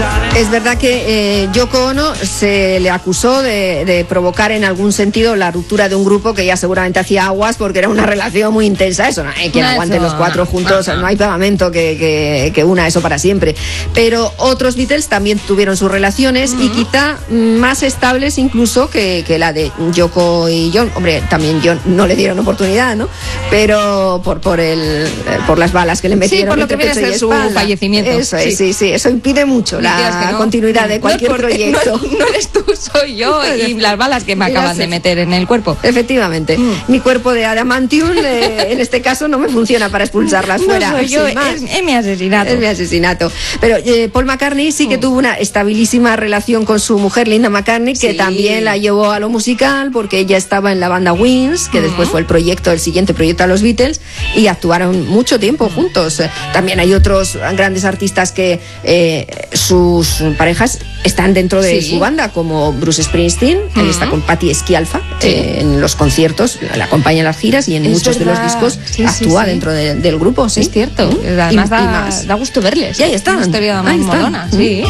Es verdad que Yoko Ono se le acusó de provocar en algún sentido la ruptura de un grupo que ya seguramente hacía aguas porque era una relación muy intensa. Eso no hay quien aguante los cuatro juntos, no hay pegamento que una eso para siempre. Pero otros Beatles también tuvieron sus relaciones y quizá más estables incluso que la de Yoko y John. Hombre, también John no le dieron oportunidad, ¿no? Pero por las balas que le metieron. Sí, por lo que viene a ser su fallecimiento. Eso es, sí, eso impide mucho la continuidad de cualquier proyecto. No eres tú, soy yo y las balas que me acaban de meter en el cuerpo. Efectivamente. Mi cuerpo de adamantium en este caso no me funciona para expulsarlas fuera. No soy yo, es mi asesinato. Es mi asesinato. Pero Paul McCartney sí que tuvo una estabilísima relación con su mujer Linda McCartney, que también la llevó a lo musical porque ella estaba en la banda Wings, que después fue el siguiente proyecto a los Beatles, y actuaron mucho tiempo juntos. También hay otros grandes artistas que sus parejas están dentro de su banda, como Bruce Springsteen, que está con Patti Scialfa en los conciertos, la acompaña en las giras y en muchos de los discos actúa dentro del grupo. Sí, es cierto. Además da gusto verles. Y ahí están. Una historia muy molona, sí.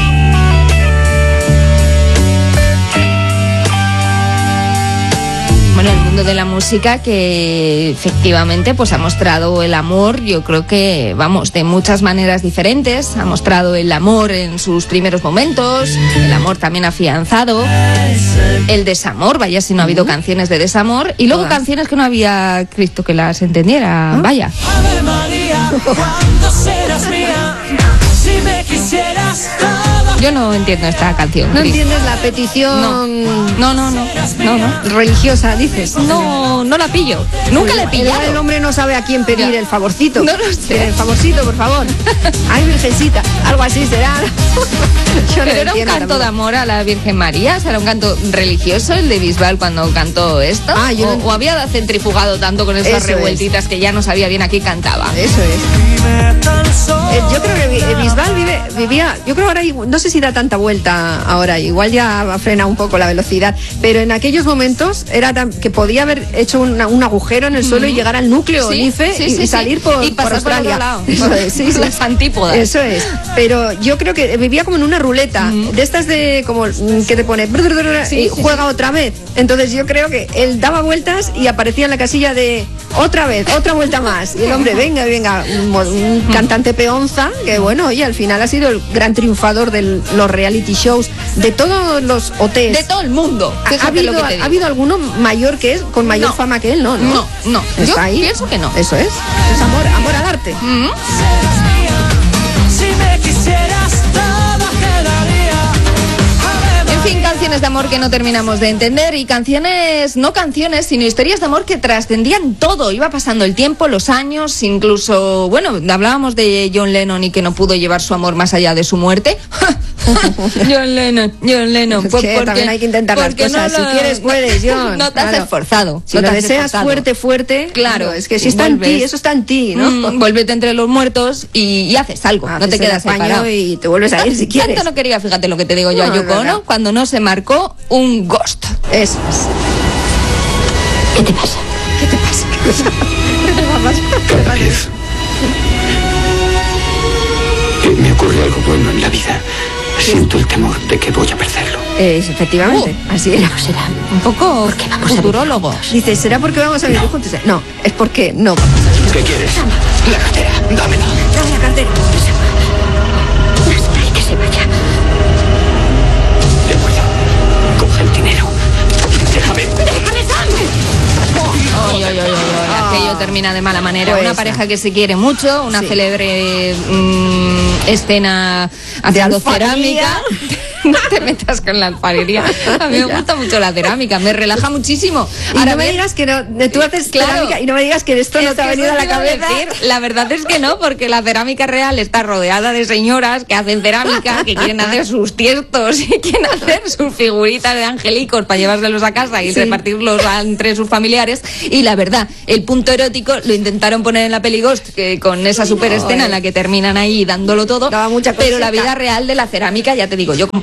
Bueno, el mundo de la música que efectivamente pues ha mostrado el amor, yo creo que, de muchas maneras diferentes. Ha mostrado el amor en sus primeros momentos, el amor también afianzado, el desamor, vaya si no ha habido canciones de desamor, y luego canciones que no había Cristo que las entendiera, vaya. Ave María, ¿cuándo serás mía? Si me quisieras todo. Yo no entiendo esta canción. ¿No entiendes la petición? No. Religiosa, dices. No la pillo. Nunca la he pillado. El hombre no sabe a quién pedir el favorcito. No lo sé. El favorcito, por favor. Ay, virgencita. Algo así será. Pero era un canto de amor a la Virgen María. ¿Será un canto religioso el de Bisbal cuando cantó esto? ¿O había centrifugado tanto con esas revueltitas que ya no sabía bien a quién cantaba? Eso es. Yo creo que Bisbal vivía. Yo creo ahora, no sé si da tanta vuelta ahora, igual ya frena un poco la velocidad, pero en aquellos momentos era que podía haber hecho un agujero en el suelo y llegar al núcleo IFE y salir por Australia. Eso es, las antípodas. Eso es. Pero yo creo que vivía como en una ruleta, de estas de como que te pone y juega otra vez. Entonces yo creo que él daba vueltas y aparecía en la casilla de otra vez, otra vuelta más. Y el hombre, venga, un cantante peonza, que bueno, oye, al final ha sido el gran triunfador de los reality shows, de todos los OTs. De todo el mundo. ¿Ha habido alguno mayor que él, con mayor fama que él? No. Yo pienso que no. Eso es amor al arte. Si me quisieras todo quedaría. En fin, canciones de amor que no terminamos de entender, y no canciones, sino historias de amor que trascendían todo. Iba pasando el tiempo, los años, incluso, hablábamos de John Lennon y que no pudo llevar su amor más allá de su muerte. John Lennon. Pues que también hay que intentar las cosas. Si quieres, puedes, John. No te has esforzado. Si lo deseas fuerte, claro, es que si está en ti, eso está en ti, ¿no? Vuélvete entre los muertos y haces algo. No te quedas separado y te vuelves a ir si quieres. Tanto no quería, fíjate lo que te digo yo a Yoko Ono, cuando no se marcó un ghost. Eso es. ¿Qué te pasa? Cada vez que me ocurre algo bueno en la vida, siento el temor de que voy a perderlo. Efectivamente, así era. Será un poco futurólogo. Dice, ¿será porque vamos a vivir juntos? No, es porque no. ¿Qué quieres? La cartera, dámela. Dame la cartera. Espera que se vaya. De acuerdo. Coge el dinero. Déjame. Aquello termina de mala manera. Una pareja que se quiere mucho, una célebre escena haciendo cerámica. No te metas con la alfarería. A mí me gusta mucho la cerámica, me relaja muchísimo. Ahora, no me digas que no, tú haces cerámica y no me digas que esto no te ha venido a la cabeza. La verdad es que no, porque la cerámica real está rodeada de señoras que hacen cerámica, que quieren hacer sus tiestos y quieren hacer sus figuritas de angelicos para llevárselos a casa y repartirlos entre sus familiares. Y la verdad, el punto erótico lo intentaron poner en la peli Ghost, que con esa super escena en la que terminan ahí dándolo todo. Daba mucha pero la vida real de la cerámica, ya te digo yo, compañero,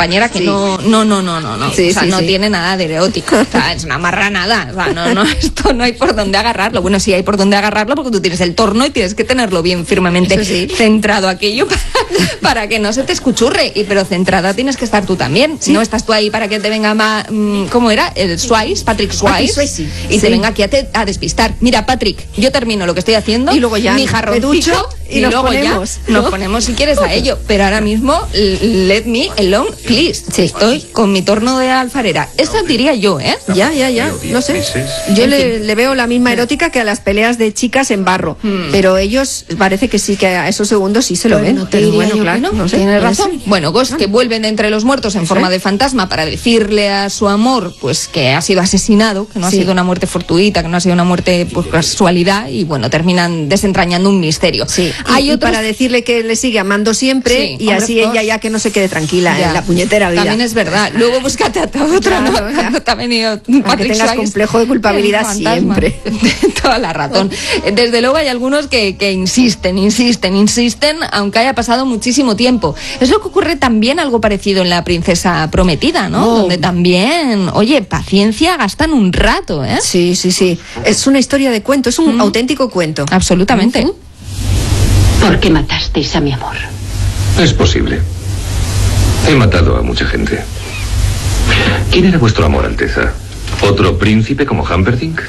compañera que Sí. no. Sí, O sea, sí, no sí. tiene nada de erótico. O sea, es una marranada. O sea, esto no hay por dónde agarrarlo. Bueno, sí hay por dónde agarrarlo porque tú tienes el torno y tienes que tenerlo bien firmemente Eso sí. centrado aquello para que no se te escuchurre. Pero centrada tienes que estar tú también. Sí. No estás tú ahí para que te venga más, ¿cómo era? El Swayze, Patrick Swayze. Swayze, Y sí. te venga aquí a despistar. Mira, Patrick, yo termino lo que estoy haciendo. Y luego ya mi me jarroncito ducho y nos luego ponemos, ya ¿no? nos ponemos si quieres a ello. Pero ahora mismo, let me alone, please. Sí. Estoy con mi torno de alfarera. Eso diría yo, ¿eh? Ya, no sé. Yo le veo la misma erótica que a las peleas de chicas en barro, pero ellos parece que sí, que a esos segundos sí se lo ven. No te Pero diría bueno, yo claro, que no. no sé. Tienes puede razón. ser. Bueno, Ghost, que vuelven de entre los muertos en forma de fantasma para decirle a su amor pues que ha sido asesinado, que no ha Sí. sido una muerte fortuita, que no ha sido una muerte por casualidad, y bueno, terminan desentrañando un misterio. Sí, Hay y otros... para decirle que le sigue amando siempre Sí, y hombre, así pues, ella ya que no se quede tranquila ya. en la puñetera vida. También es verdad. Luego búscate a otra, Claro, ¿no? ya. Cuando te ha venido Aunque Patrick tengas Swayze, complejo de culpabilidad el fantasma. siempre. Toda la razón. Desde luego hay algunos que insisten, aunque haya pasado muchísimo tiempo. Es lo que ocurre también algo parecido en La Princesa Prometida, ¿no? Oh. Donde también, oye, paciencia gastan un rato, ¿eh? Sí. Es una historia de cuento, es un auténtico cuento. Absolutamente. ¿Por qué matasteis a mi amor? Es posible. He matado a mucha gente. ¿Quién era vuestro amor, Alteza? ¿Otro príncipe como Humperdinck?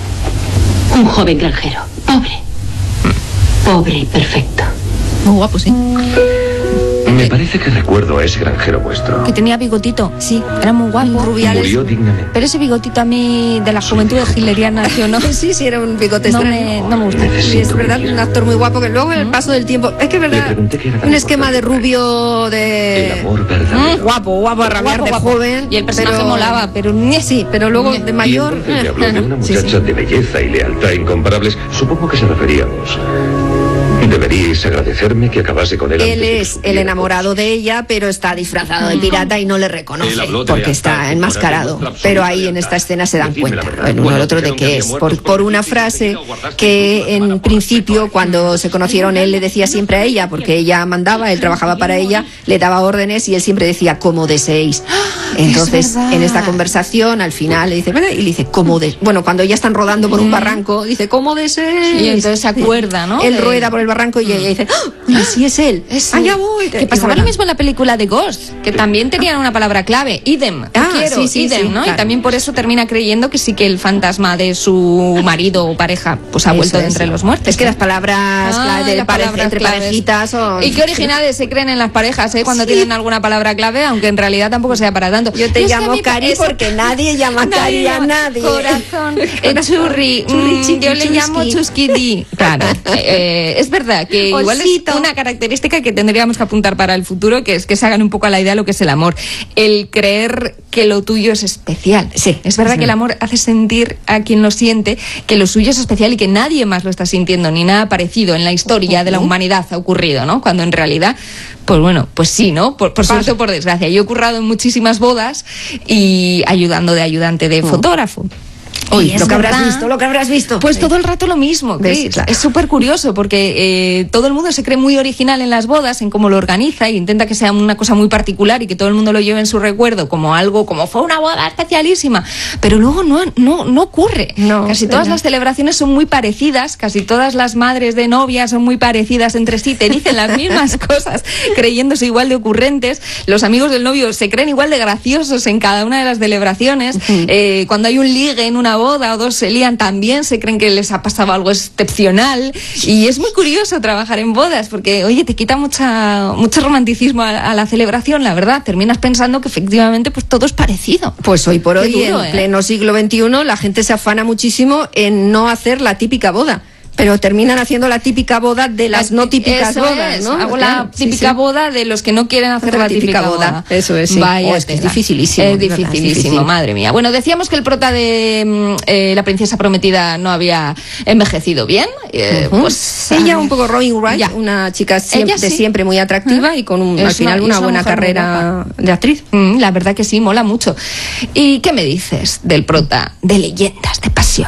Un joven granjero. Pobre. Pobre y perfecto. Muy guapo, sí. Me parece que recuerdo a ese granjero vuestro. Que tenía bigotito, sí, era muy guapo. Rubiales. Murió dignamente. Pero ese bigotito a mí, de la juventud hitleriana, yo no. Sí, era un bigote No extraño. me gusta. Sí, es verdad, un actor muy guapo que luego en el paso del tiempo, es que es Le verdad, pregunté qué era tan un esquema de importante. rubio El de amor verdadero. guapo, a rabiar de Guapo. joven. Y el personaje pero- molaba, pero sí, pero luego de Y mayor. entonces me habló de una Sí, muchacha de belleza y lealtad incomparables. Supongo que se refería a vos. Deberíais agradecerme que acabase con él. Él antes de que es el supiera enamorado cosas. de ella, pero está disfrazado de pirata y no le reconoce Él habló de porque lealtad, está que enmascarado. para demostrar Pero absoluta ahí en lealtad. esta escena se dan Decidme la cuenta, verdad. el uno al Cuando otro, de dijeron que qué había es. muerto Por una por frase el guardaste que tu hermana en por principio, respeto a cuando se conocieron, él le decía siempre a ella, porque ella mandaba, él trabajaba para ella, le daba órdenes y él siempre decía, como deseéis. Entonces, verdad. en esta conversación, al final le dice, "Bueno", y le dice, como de. Bueno, cuando ya están rodando por un barranco, dice, como deseéis. Y entonces se acuerda, ¿no? Él De- rueda por el barranco y ella dice, ¡ah! Sí, es él. Es Allá voy. Que pasaba lo mismo en la película de Ghost, que también tenían una palabra clave, idem, te Ah, quiero, sí, idem, ¿no? claro. Y también por eso termina creyendo que sí que el fantasma de su marido o pareja pues ha Eso vuelto de es, entre sí. los muertos. Es que las palabras clave las palabras entre claves. parejitas son. Y qué originales se creen en las parejas, ¿eh? Cuando Sí. tienen alguna palabra clave, aunque en realidad tampoco sea para tanto. Yo te Es que a llamo mí Cari esa- porque nadie llama Cari a nadie. Corazón, churri, Churri, chiqui, yo le llamo chusqui. chusquidi. Claro, es verdad que igual es Osito. una característica que tendríamos que apuntar para el futuro, que es que se hagan un poco a la idea de lo que es el amor. El creer que lo tuyo es especial. Sí, es verdad sí. que el amor hace sentir a quien lo siente que lo suyo es especial y que nadie más lo está sintiendo, ni nada parecido en la historia de la humanidad ha ocurrido, ¿no? Cuando en realidad, pues bueno, pues sí, ¿no? Por suerte o por desgracia. Yo he currado en muchísimas bodas y ayudando de ayudante de fotógrafo. Uy, Y es lo que habrás verdad. visto, lo que habrás visto. Pues todo el rato lo mismo, ¿Ves? Chris. Claro. Es súper curioso porque todo el mundo se cree muy original en las bodas, en cómo lo organiza y intenta que sea una cosa muy particular y que todo el mundo lo lleve en su recuerdo como algo, como fue una boda especialísima. Pero luego no ocurre. No, Casi es todas verdad. las celebraciones son muy parecidas, casi todas las madres de novia son muy parecidas entre sí, te dicen las mismas cosas, creyéndose igual de ocurrentes. Los amigos del novio se creen igual de graciosos en cada una de las celebraciones. Cuando hay un ligue en una boda o dos se lían, también se creen que les ha pasado algo excepcional. Y es muy curioso trabajar en bodas porque, oye, te quita mucho romanticismo a la celebración, la verdad. Terminas pensando que efectivamente pues todo es parecido. Pues hoy por Qué hoy, duro, en ¿eh? pleno siglo XXI, la gente se afana muchísimo en no hacer la típica boda. Pero terminan haciendo la típica boda de las no típicas Eso bodas, es, ¿no? hago Claro, la sí, típica sí. boda de los que no quieren hacer la típica boda. Eso es, sí. Vaya Es que es tela. dificilísimo, Es de verdad, es dificilísimo, difícil. madre mía. Bueno, decíamos que el prota de La Princesa Prometida no había envejecido bien pues ella un poco Robin Wright, ya. una chica Ella de sí. siempre muy atractiva y con al final una buena mujer muy carrera de actriz. La verdad que sí, mola mucho. ¿Y qué me dices del prota de Leyendas de Pasión?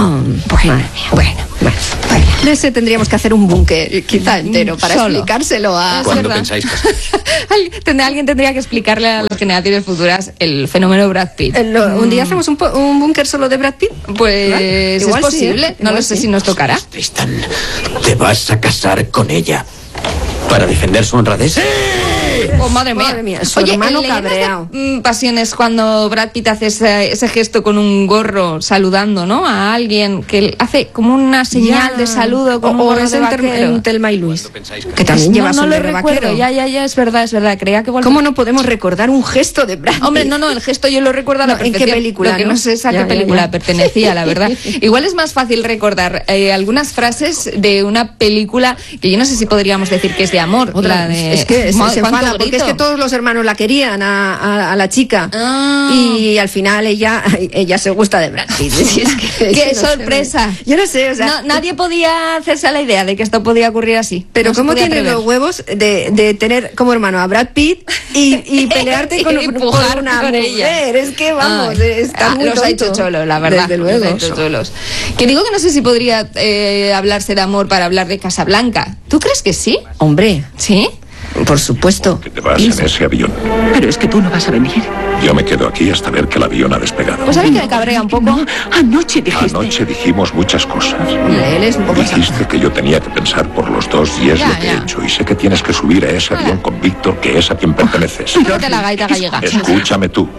Bueno. De ese tendríamos que hacer un búnker, quizá entero, para Solo. explicárselo a... ¿Cuándo verdad. pensáis casaros? Alguien tendría que explicarle a las generaciones futuras el fenómeno Brad Pitt. Un día hacemos un búnker solo de Brad Pitt. Pues es Igual sí, posible, ¿eh? no Igual lo sé sí. si nos tocará. Tristan, ¿te vas a casar con ella para defender su honradez? Oh, madre mía. Su Oye, hermano en Leyendas cabreado. de Pasiones, cuando Brad Pitt hace ese gesto con un gorro saludando, ¿no? A alguien que hace como una señal de saludo con un o gorro es de vaquero. en Thelma y Luis, que también lleva no lo sombrero recuerdo, vaquero. ya, es verdad. Creía que ¿Cómo no podemos recordar un gesto de Brad Pitt? Hombre, no, el gesto yo lo recuerdo a la No, ¿en qué perfección. película, Lo que no? no sé es a Ya, qué película ya. pertenecía, la verdad. Igual es más fácil recordar algunas frases de una película que yo no sé si podríamos decir que es de amor. Otra, la de... es que se Madre, enfada cuánto porque es grito. que todos los hermanos la querían a la chica y al final ella se gusta de Brad Pitt. Si es que- ¡Qué no sé, sorpresa! yo no sé, o sea, Nadie podía hacerse a la idea de que esto podía ocurrir así. pero No se ¿cómo podía tienes prever. los huevos de tener como hermano a Brad Pitt y pelearte con, Y empujar con una con mujer? ella. Es que vamos, Ah, está muy los ha tonto. hecho cholos, la verdad. Desde luego. Los ha hecho cholos. Que digo que no sé si podría hablarse de amor para hablar de Casablanca. ¿Tú crees que sí? Hombre, ¿Sí? por supuesto. Que te vas en ese avión. Pero es que tú no vas a venir. Yo me quedo aquí hasta ver que el avión ha despegado. Pues sabes que me cabrea un poco. No, anoche dijiste. Anoche dijimos muchas cosas. Él es un poco Dijiste que yo tenía que pensar por los dos y es Ya, lo que he ya. hecho. Y sé que tienes que subir a ese avión con Víctor, que es a quien perteneces. Tócate la gaita gallega. Escúchame tú.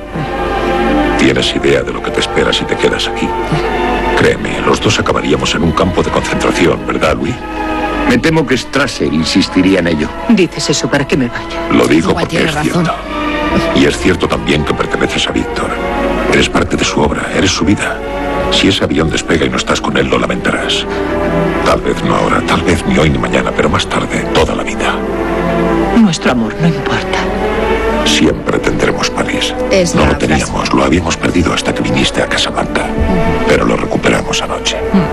¿Tienes idea de lo que te espera si te quedas aquí? Créeme, los dos acabaríamos en un campo de concentración, ¿verdad, Luis? Me temo que Strasser insistiría en ello. Dices eso para que me vaya. Lo digo Igual porque tiene es razón. cierto. Y es cierto también que perteneces a Víctor. Eres parte de su obra, eres su vida. Si ese avión despega y no estás con él, lo lamentarás. Tal vez no ahora, tal vez ni hoy ni mañana, pero más tarde, toda la vida. Nuestro amor no importa. Siempre tendremos París. Es No la lo teníamos, lo habíamos perdido hasta que viniste a Casablanca. Pero lo recuperamos anoche.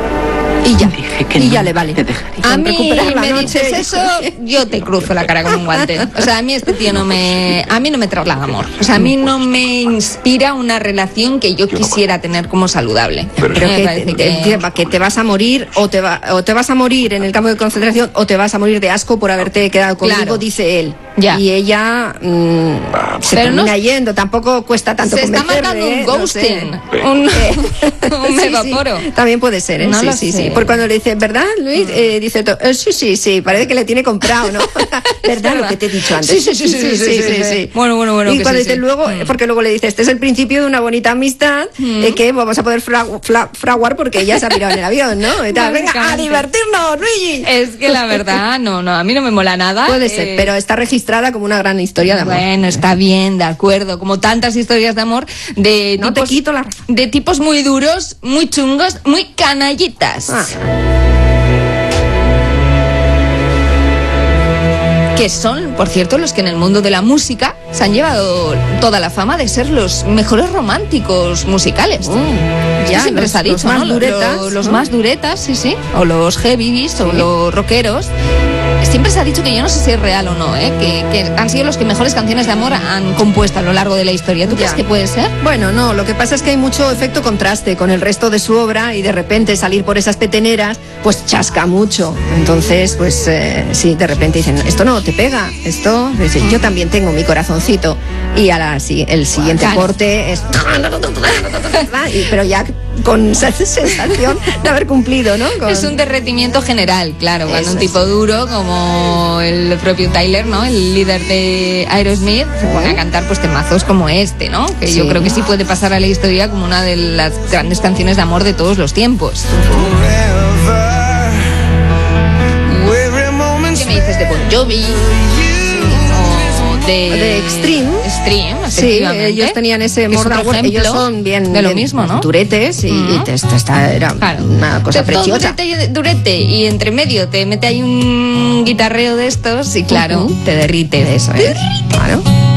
Y ya, Dije que y no ya le vale. te dejaría. A Con mí recuperar la me noche. dices eso, yo te cruzo la cara con un guante. O sea, a mí este tío a mí no me traslada amor. O sea, a mí no me inspira una relación que yo quisiera tener como saludable. Pero Pero Me que, parece que te vas a morir o te vas a morir en el campo de concentración o te vas a morir de asco por haberte quedado conmigo, Claro. dice él. Ya. Y ella se Pero no- termina yendo, tampoco cuesta tanto se está convencerle, matando un no sé. ghosting, un Sí, megaporo. sí, también puede ser, ¿eh? No sí, lo sí, sé. sí. Porque cuando le dice, ¿verdad, Luis? Dice, sí, parece que le tiene comprado, ¿no? ¿Verdad lo que te he dicho antes? Sí. Bueno, Y que cuando sí, dice sí. luego, porque luego le dice, este es el principio de una bonita amistad que vamos a poder fraguar porque ella se ha pirado en el avión, ¿no? Y tal, venga, a Básicamente. divertirnos, Luigi. Es que la verdad, no, a mí no me mola nada. Puede ser, pero está registrada como una gran historia de amor. Bueno, está bien, de acuerdo. Como tantas historias de amor de No te quito la razón. de tipos muy duros, muy chungos, muy canallitas. Ah. Que son, por cierto, los que en el mundo de la música se han llevado toda la fama de ser los mejores románticos musicales. Ya, Siempre los- se ha dicho, los más ¿no? duretas, Los ¿no? más duretas, sí. O los heavies, o los rockeros. Siempre se ha dicho que yo no sé si es real o no, que han sido los que mejores canciones de amor han compuesto a lo largo de la historia. ¿Tú crees Ya. que puede ser? Bueno, no, lo que pasa es que hay mucho efecto contraste con el resto de su obra y de repente salir por esas peteneras, pues chasca mucho. Entonces, pues sí, de repente dicen, esto no te pega, esto, dice, yo también tengo mi corazoncito. Y el siguiente Claro. corte es... pero ya con esa sensación de haber cumplido, ¿no? Con- Es un derretimiento general, claro, cuando Eso un es. tipo duro como el propio Tyler, ¿no? El líder de Aerosmith, se pone a cantar pues temazos como este, ¿no? Que yo Sí. creo que sí puede pasar a la historia como una de las grandes canciones de amor de todos los tiempos. ¿Qué me dices de Bon Jovi? O De Extreme. Extreme, Sí, efectivamente. ellos tenían ese Que es otro Mordauer, ellos ejemplo son bien de lo mismo, ¿no? duretes y esta era Claro. una cosa Todo preciosa. durete y entre medio te mete ahí un guitarreo de estos y claro, te derrite. Eso es. Claro.